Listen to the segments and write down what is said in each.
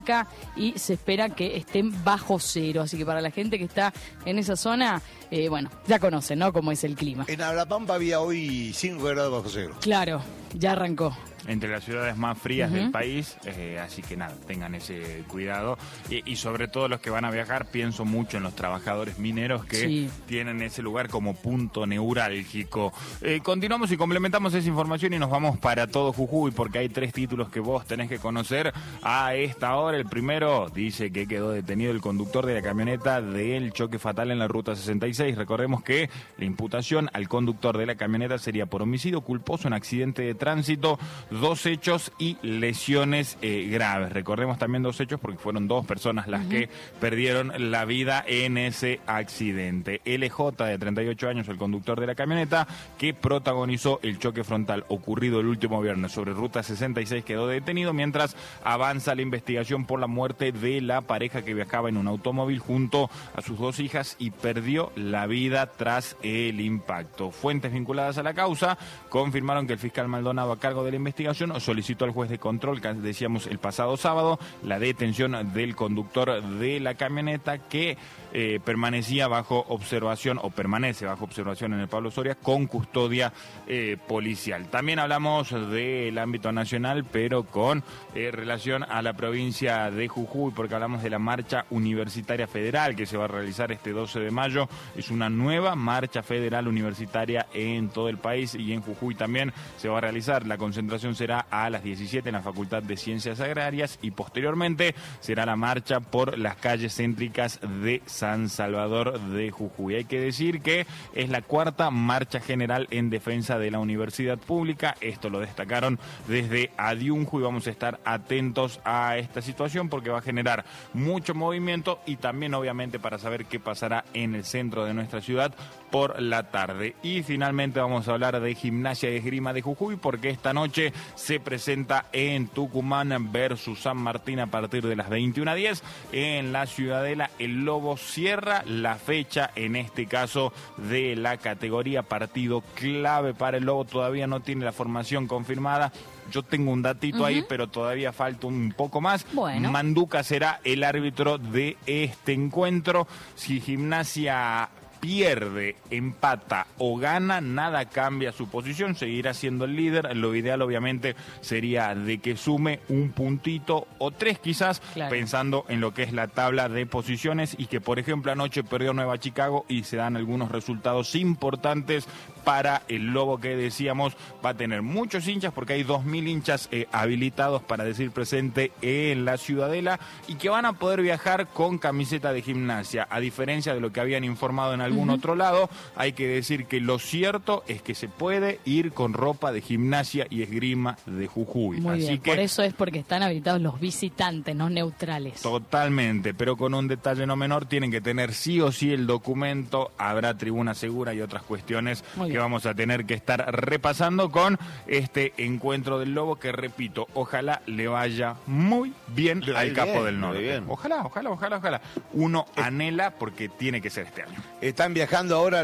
y se espera que estén bajo cero, así que para la gente que está en esa zona, bueno, ya conocen, ¿no?, cómo es el clima. En Ablapampa había hoy 5 grados bajo cero. Claro, ya arrancó. Entre las ciudades más frías del país, así que nada, tengan ese cuidado y sobre todo los que van a viajar, pienso mucho en los trabajadores mineros que tienen ese lugar como punto neurálgico. Continuamos y complementamos esa información y nos vamos para todo Jujuy porque hay 3 títulos que vos tenés que conocer a esta hora. El primero dice que quedó detenido el conductor de la camioneta del choque fatal en la ruta 66. Recordemos que la imputación al conductor de la camioneta sería por homicidio culposo en accidente de tránsito, 2 hechos y lesiones graves. Recordemos también 2 hechos porque fueron 2 personas las que perdieron la vida en ese accidente. LJ, de 38 años, el conductor de la camioneta que protagonizó el choque frontal ocurrido el último viernes sobre ruta 66, quedó detenido mientras avanza la investigación por la muerte de la pareja que viajaba en un automóvil junto a sus 2 hijas y perdió la vida tras el impacto. Fuentes vinculadas a la causa confirmaron que el fiscal Maldonado, a cargo de la investigación, solicitó al juez de control, que decíamos el pasado sábado, la detención del conductor de la camioneta que permanecía bajo observación o permanece bajo observación en el Pablo Soria con custodia policial. También hablamos del ámbito nacional, pero con relación a la provincia de Jujuy, porque hablamos de la marcha universitaria federal que se va a realizar este 12 de mayo. Es una nueva marcha federal universitaria en todo el país y en Jujuy también se va a realizar. La concentración será a las 17 en la Facultad de Ciencias Agrarias y posteriormente será la marcha por las calles céntricas de San Salvador de Jujuy. Hay que decir que es la 4ª marcha general en defensa de la universidad pública. Esto lo destacaron desde Adiunju y vamos a estar atentos a esta situación porque va a generar mucho movimiento y también obviamente para saber qué pasará en el centro de nuestra ciudad por la tarde. Y finalmente vamos a hablar de Gimnasia y Esgrima de Jujuy porque esta noche se presenta en Tucumán versus San Martín a partir de las 21:10 en la Ciudadela. El Lobo cierra la fecha, en este caso de la categoría, partido clave para el Lobo. Todavía no tiene la formación confirmada. Yo tengo un datito ahí, pero todavía falta un poco más. Bueno. Manduca será el árbitro de este encuentro. Si Gimnasia pierde, empata o gana, nada cambia su posición, seguirá siendo el líder. Lo ideal obviamente sería de que sume un puntito o 3 quizás, pensando en lo que es la tabla de posiciones y que por ejemplo anoche perdió Nueva Chicago y se dan algunos resultados importantes para el Lobo, que decíamos va a tener muchos hinchas porque hay 2.000 hinchas habilitados para decir presente en la Ciudadela y que van a poder viajar con camiseta de Gimnasia, a diferencia de lo que habían informado en algún otro lado. Hay que decir que lo cierto es que se puede ir con ropa de Gimnasia y Esgrima de Jujuy. Muy así bien, que por eso es porque están habilitados los visitantes, no neutrales. Totalmente, pero con un detalle no menor, tienen que tener sí o sí el documento, habrá tribuna segura y otras cuestiones que vamos a tener que estar repasando con este encuentro del Lobo, que repito, ojalá le vaya muy bien al Capo del Norte. Ojalá. Uno anhela porque tiene que ser este año. Están viajando ahora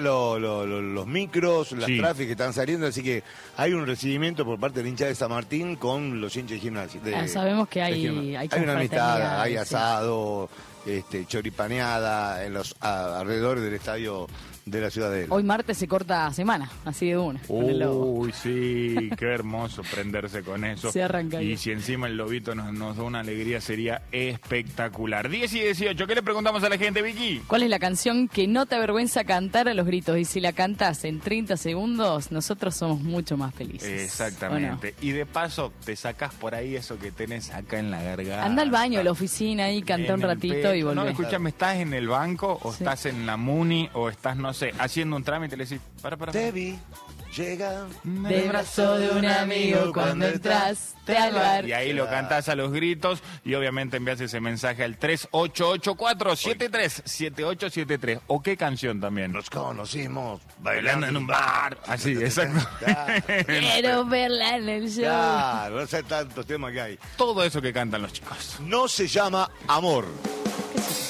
los micros, las tráficas que están saliendo, así que hay un recibimiento por parte del hincha de San Martín con los hinchas de Gimnasia. Sabemos que hay una amistad, hay asado, choripaneada en los alrededores del estadio de la Ciudadela. Hoy martes se corta semana, así de una. Uy, sí, qué hermoso prenderse con eso. Se arranca y ahí. si encima el Lobito nos da una alegría, sería espectacular. 10 y 18, ¿qué le preguntamos a la gente, Vicky? ¿Cuál es la canción que no te avergüenza cantar a los gritos? Y si la cantás en 30 segundos, nosotros somos mucho más felices. Exactamente. Y de paso, te sacás por ahí eso que tenés acá en la garganta. Anda al baño, a la oficina y canta un ratito y volvés. No, escúchame, ¿estás en el banco o estás en la Muni o estás, no sé, haciendo un trámite? Le decís, para. Te vi, llega del brazo de un amigo cuando entraste al bar. Y ahí lo cantás a los gritos y obviamente envías ese mensaje al 3884-737873. ¿O qué canción también? Nos conocimos bailando en un bar. Así, exacto. Quiero verla en el show. Claro, no sé tantos temas que hay. Todo eso que cantan los chicos. No se llama amor.